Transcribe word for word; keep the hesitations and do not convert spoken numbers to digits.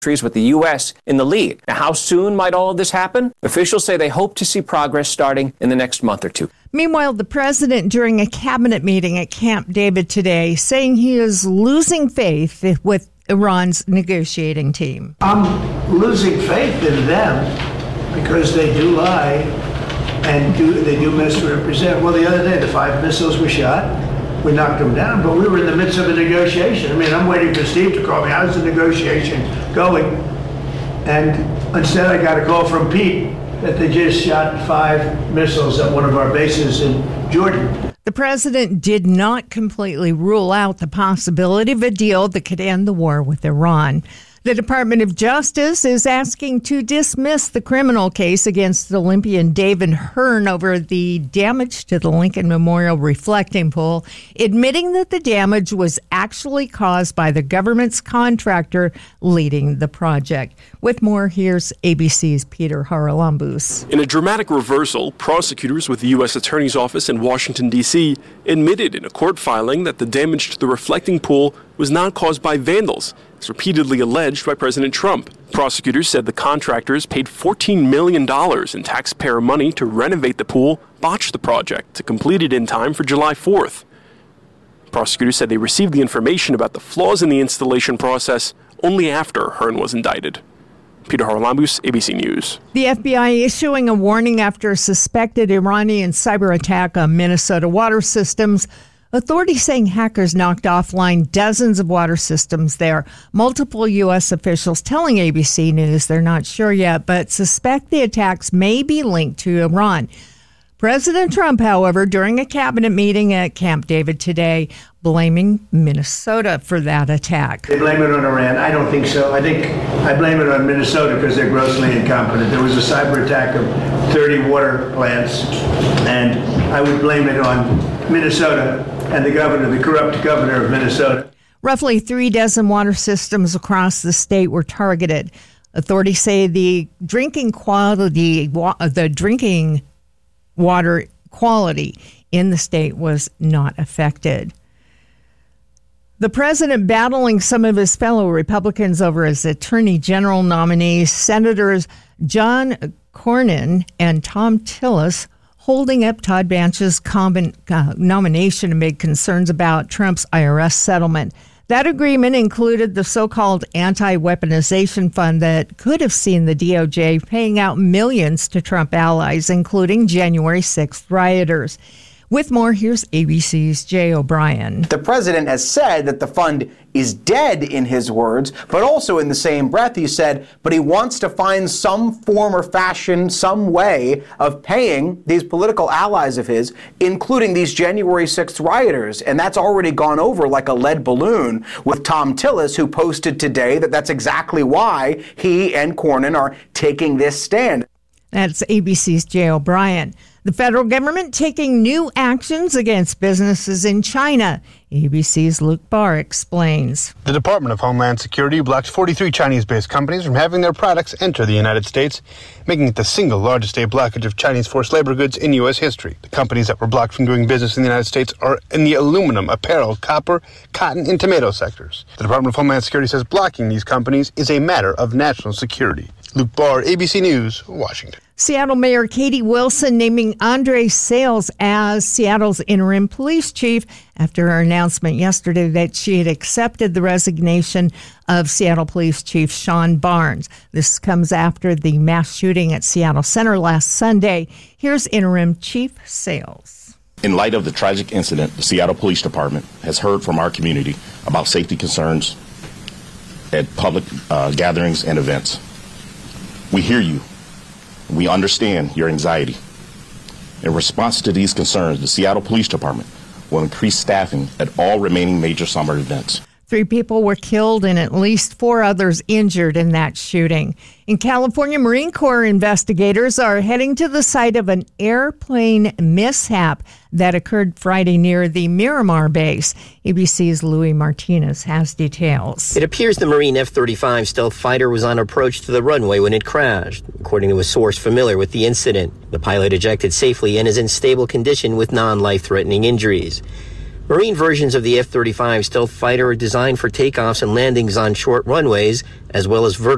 with the U S in the lead. Now, how soon might all of this happen? Officials say they hope to see progress starting in the next month or two. Meanwhile, the president, during a cabinet meeting at Camp David today, saying he is losing faith with Iran's negotiating team. I'm losing faith in them because they do lie and do they do misrepresent. Well, the other day, the five missiles were shot. We knocked them down, but we were in the midst of a negotiation. I mean, I'm waiting for Steve to call me. How's the negotiation going? And instead, I got a call from Pete that they just shot five missiles at one of our bases in Jordan. The president did not completely rule out the possibility of a deal that could end the war with Iran. The Department of Justice is asking to dismiss the criminal case against Olympian David Hearn over the damage to the Lincoln Memorial reflecting pool, admitting that the damage was actually caused by the government's contractor leading the project. With more, here's A B C's Peter Haralambous. In a dramatic reversal, prosecutors with the U S Attorney's Office in Washington, D C admitted in a court filing that the damage to the reflecting pool was not caused by vandals, as repeatedly alleged by President Trump. Prosecutors said the contractors paid fourteen million dollars in taxpayer money to renovate the pool, botched the project to complete it in time for July fourth. Prosecutors said they received the information about the flaws in the installation process only after Hearn was indicted. Peter Haralambous, A B C News. The F B I issuing a warning after a suspected Iranian cyber attack on Minnesota water systems. Authorities saying hackers knocked offline dozens of water systems there. Multiple U S officials telling A B C News they're not sure yet, but suspect the attacks may be linked to Iran. President Trump, however, during a cabinet meeting at Camp David today, blaming Minnesota for that attack. They blame it on Iran. I don't think so. I think I blame it on Minnesota because they're grossly incompetent. There was a cyber attack of thirty water plants, and I would blame it on Minnesota and the governor, the corrupt governor of Minnesota. Roughly three dozen water systems across the state were targeted. Authorities say the drinking quality, the drinking water quality in the state was not affected. The president battling some of his fellow Republicans over his attorney general nominees, Senators John Cornyn and Thom Tillis, holding up Todd Blanche's common, uh, nomination amid concerns about Trump's I R S settlement. That agreement included the so-called anti-weaponization fund that could have seen the D O J paying out millions to Trump allies, including January sixth rioters. With more, here's A B C's Jay O'Brien. The president has said that the fund is dead, in his words, but also in the same breath he said, but he wants to find some form or fashion, some way of paying these political allies of his, including these January sixth rioters. And that's already gone over like a lead balloon with Thom Tillis, who posted today that that's exactly why he and Cornyn are taking this stand. That's A B C's Jay O'Brien. The federal government taking new actions against businesses in China. A B C's Luke Barr explains. The Department of Homeland Security blocked forty-three Chinese-based companies from having their products enter the United States, making it the single largest state blockage of Chinese forced labor goods in U S history. The companies that were blocked from doing business in the United States are in the aluminum, apparel, copper, cotton, and tomato sectors. The Department of Homeland Security says blocking these companies is a matter of national security. Luke Barr, A B C News, Washington. Seattle Mayor Katie Wilson naming Andre Sayles as Seattle's interim police chief after her announcement yesterday that she had accepted the resignation of Seattle Police Chief Sean Barnes. This comes after the mass shooting at Seattle Center last Sunday. Here's interim Chief Sayles. In light of the tragic incident, the Seattle Police Department has heard from our community about safety concerns at public uh, gatherings and events. We hear you. We understand your anxiety. In response to these concerns, the Seattle Police Department will increase staffing at all remaining major summer events. Three people were killed and at least four others injured in that shooting. In California, Marine Corps investigators are heading to the site of an airplane mishap that occurred Friday near the Miramar base. A B C's Louis Martinez has details. It appears the Marine F thirty-five stealth fighter was on approach to the runway when it crashed, according to a source familiar with the incident. The pilot ejected safely and is in stable condition with non-life-threatening injuries. Marine versions of the F thirty-five stealth fighter are designed for takeoffs and landings on short runways, as well as vertical